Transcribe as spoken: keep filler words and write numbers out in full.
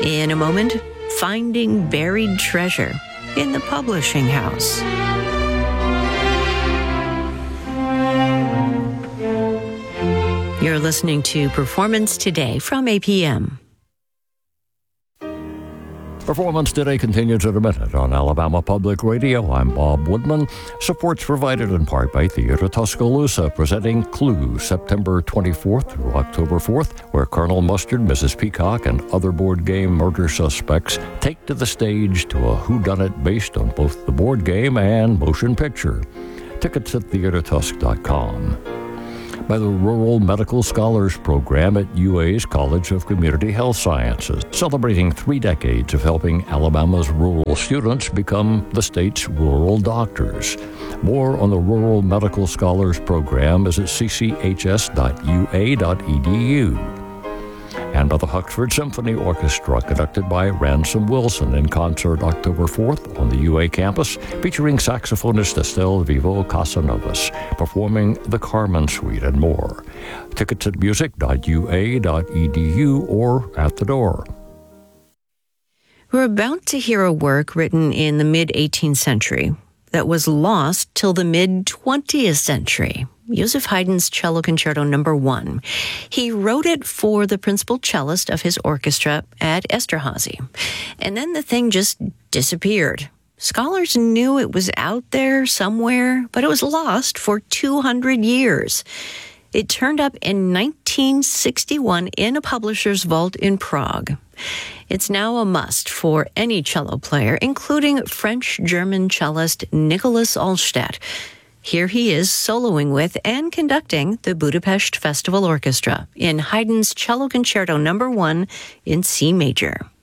In a moment, finding buried treasure in the publishing house. You're listening to Performance Today from A P M. Performance Today continues in a minute on Alabama Public Radio. I'm Bob Woodman. Support's provided in part by Theater Tuscaloosa, presenting Clue, September twenty-fourth through October fourth, where Colonel Mustard, Missus Peacock, and other board game murder suspects take to the stage to a whodunit based on both the board game and motion picture. Tickets at theater tusk dot com. By the Rural Medical Scholars Program at U A's College of Community Health Sciences, celebrating three decades of helping Alabama's rural students become the state's rural doctors. More on the Rural Medical Scholars Program is at c c h s dot u a dot e d u. And by the Huxford Symphony Orchestra, conducted by Ransom Wilson in concert October fourth on the U A campus, featuring saxophonist Estelle Vivo Casanovas, performing the Carmen Suite and more. Tickets at music dot u a dot e d u or at the door. We're about to hear a work written in the mid-eighteenth century that was lost till the mid-twentieth century. Joseph Haydn's Cello Concerto Number One. He wrote it for the principal cellist of his orchestra at Esterhazy. And then the thing just disappeared. Scholars knew it was out there somewhere, but it was lost for two hundred years. It turned up in nineteen sixty-one in a publisher's vault in Prague. It's now a must for any cello player, including French-German cellist Nicholas Allstedt. Here he is soloing with and conducting the Budapest Festival Orchestra in Haydn's Cello Concerto Number One in C major.